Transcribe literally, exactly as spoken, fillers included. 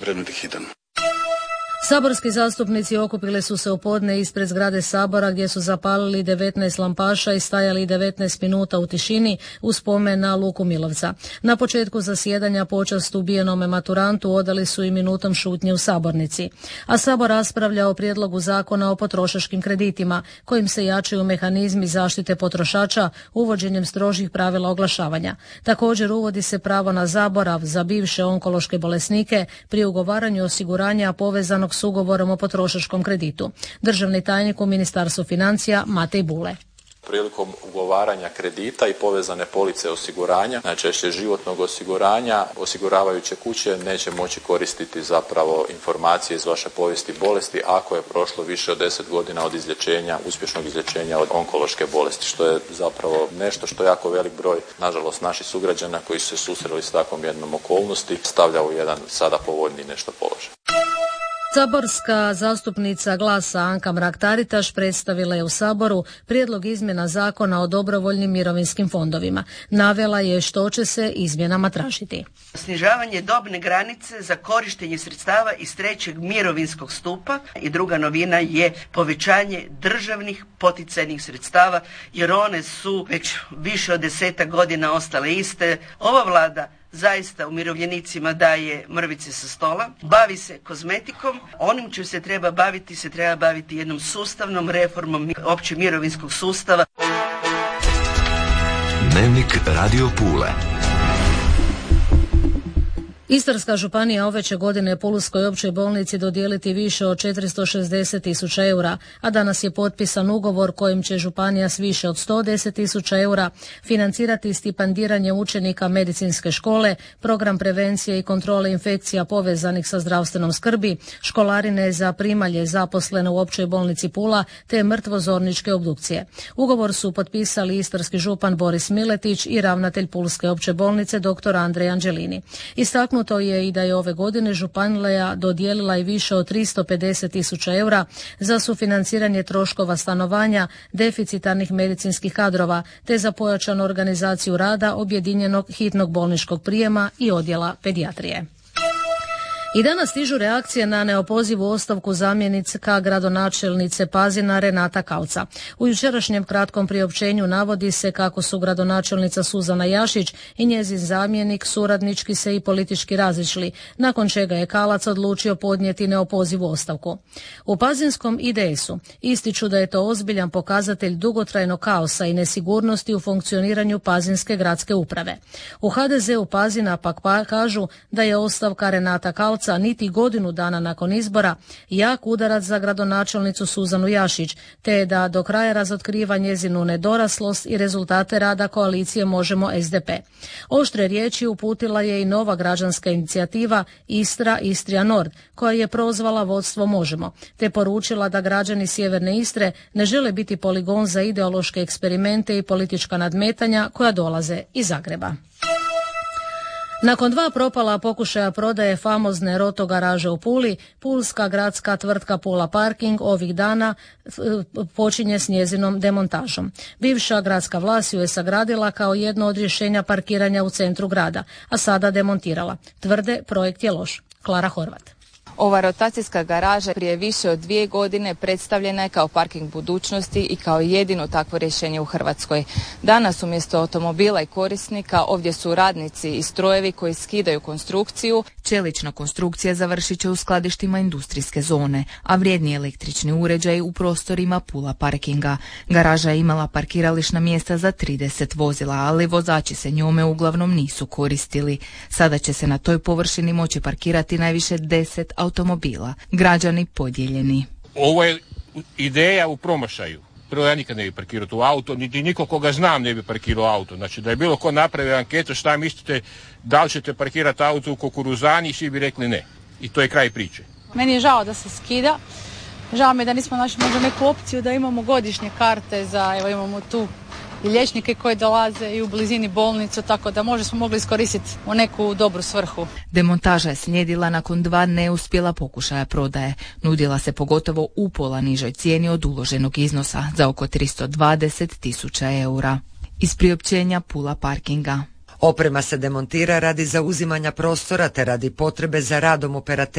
pokrenuti hitan. Saborski zastupnici okupili su se u podne ispred zgrade Sabora gdje su zapalili devetnaest lampaša i stajali devetnaest minuta u tišini u spomen na Luku Milovca. Na početku zasjedanja počast ubijenome maturantu odali su i minutom šutnje u sabornici. A Sabor raspravlja o prijedlogu zakona o potrošačkim kreditima kojim se jačaju mehanizmi zaštite potrošača uvođenjem strožih pravila oglašavanja. Također uvodi se pravo na zaborav za bivše onkološke bolesnike pri ugovaranju osiguranja povezanog s ugovorom o potrošačkom kreditu. Državni tajnik u Ministarstvu financija Matej Bule. Prilikom ugovaranja kredita i povezane police osiguranja, najčešće životnog osiguranja, osiguravajuće kuće neće moći koristiti zapravo informacije iz vaše povijesti bolesti ako je prošlo više od deset godina od izlječenja, uspješnog izlječenja od onkološke bolesti, što je zapravo nešto što jako velik broj, nažalost, naših sugrađana koji su se susreli s takvom jednom okolnosti stavlja u jedan sada povoljniji nešto položaj. Saborska zastupnica Glasa Anka Mrak-Taritaš predstavila je u Saboru prijedlog izmjena zakona o dobrovoljnim mirovinskim fondovima. Navela je što će se izmjenama tražiti. Snižavanje dobne granice za korištenje sredstava iz trećeg mirovinskog stupa i druga novina je povećanje državnih poticajnih sredstava jer one su već više od desetak godina ostale iste. Ova vlada zaista umirovljenicima daje mrvice sa stola, bavi se kozmetikom, onim čim se treba baviti se treba baviti jednom sustavnom reformom opće mirovinskog sustava. Dnevnik Radio Pule. Istarska županija ove će godine Pulskoj općoj bolnici dodijeliti više od četiristo šezdeset tisuća eura, a danas je potpisan ugovor kojim će županija s više od sto deset tisuća eura financirati stipendiranje učenika medicinske škole, program prevencije i kontrole infekcija povezanih sa zdravstvenom skrbi, školarine za primalje zaposlene u općoj bolnici Pula te mrtvozorničke obdukcije. Ugovor su potpisali istarski župan Boris Miletić i ravnatelj Pulske opće bolnice dr. Andrej Anđelini. Istaknu To je i da je ove godine županija dodijelila i više od tristo pedeset tisuća eura za sufinanciranje troškova stanovanja deficitarnih medicinskih kadrova te za pojačanu organizaciju rada objedinjenog hitnog bolničkog prijema i odjela pedijatrije. I danas stižu reakcije na neopozivu ostavku zamjenika gradonačelnice Pazina Renata Kauca. U jučerašnjem kratkom priopćenju navodi se kako su gradonačelnica Suzana Jašić i njezin zamjenik suradnički se i politički razišli, nakon čega je Kalac odlučio podnijeti neopozivu ostavku. U pazinskom I D S-u ističu da je to ozbiljan pokazatelj dugotrajnog kaosa i nesigurnosti u funkcioniranju pazinske gradske uprave. U H D Z-u Pazina pak pa kažu da je ostavka Renata Kauca niti godinu dana nakon izbora jak udarac za gradonačelnicu Suzanu Jašić, te da do kraja razotkriva njezinu nedoraslost i rezultate rada koalicije Možemo S D P. Oštre riječi uputila je i nova građanska inicijativa Istra Istrija Nord, koja je prozvala vodstvo Možemo, te poručila da građani sjeverne Istre ne žele biti poligon za ideološke eksperimente i politička nadmetanja koja dolaze iz Zagreba. Nakon dva propala pokušaja prodaje famozne Roto garaže u Puli, pulska gradska tvrtka Pula Parking ovih dana počinje s njezinom demontažom. Bivša gradska vlast ju je sagradila kao jedno od rješenja parkiranja u centru grada, a sada demontirala. Tvrde, projekt je loš. Klara Horvat. Ova rotacijska garaža prije više od dvije godine predstavljena je kao parking budućnosti i kao jedino takvo rješenje u Hrvatskoj. Danas umjesto automobila i korisnika ovdje su radnici i strojevi koji skidaju konstrukciju. Čelična konstrukcija završit će u skladištima industrijske zone, a vrijedni električni uređaj u prostorima Pula Parkinga. Garaža je imala parkirališna mjesta za trideset vozila, ali vozači se njome uglavnom nisu koristili. Sada će se na toj površini moći parkirati najviše deset automobila. Građani podijeljeni. Ovo je ideja u promašaju. Prvo, ja nikad ne bi parkirao tu auto, niti niko koga znam ne bi parkirao auto. Znači, da je bilo ko napravio anketu šta mislite, da li ćete parkirati auto u Kukuruzani, svi bi rekli ne. I to je kraj priče. Meni je žao da se skida. Žao mi je da nismo našli možda neku opciju da imamo godišnje karte za, evo imamo tu i liječnike koji dolaze i u blizini bolnicu, tako da možda smo mogli iskoristiti u neku dobru svrhu. Demontaža je slijedila nakon dva neuspjela pokušaja prodaje. Nudila se pogotovo u pola nižoj cijeni od uloženog iznosa za oko tristo dvadeset tisuća eura. Iz priopćenja Pula Parkinga. Oprema se demontira radi zauzimanja prostora te radi potrebe za radom operatera